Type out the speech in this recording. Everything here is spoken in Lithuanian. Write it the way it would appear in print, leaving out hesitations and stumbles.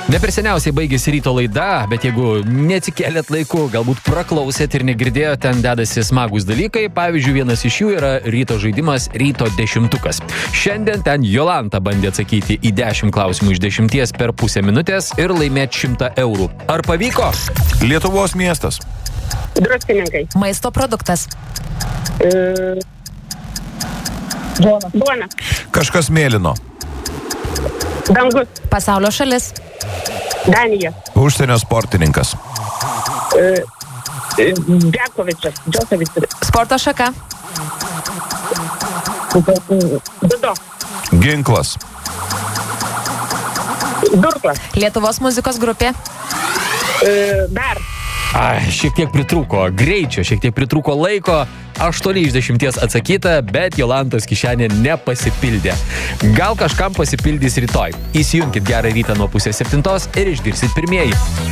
Ne per seniausiai baigėsi ryto laida, bet jeigu neatsikėlėt laiku, galbūt praklausėt ir negirdėjot, ten dedasi smagūs dalykai. Pavyzdžiui, vienas iš jų yra ryto žaidimas Ryto dešimtukas. Šiandien ten Jolanta bandė atsakyti į 10 klausimų iš 10 per pusę minutės ir laimėti 100 eurų. Ar pavyko? Lietuvos miestas. Druskininkai. Maisto produktas. Duona. Kažkas mėlyno. Dangus. Pasaulio šalis. Danija. Užsienio sportininkas. Džokovičius. Sporto šaka. Dudo. Ginklas. Durklas. Lietuvos muzikos grupė. Dar. Šiek tiek pritrūko greičio, šiek tiek pritrūko laiko. 8 iš 10 atsakyta, bet Jolantos kišenė nepasipildė. Gal kažkam pasipildys rytoj. Įsijunkit Gerą rytą nuo 6:30 ir išgirsit pirmieji.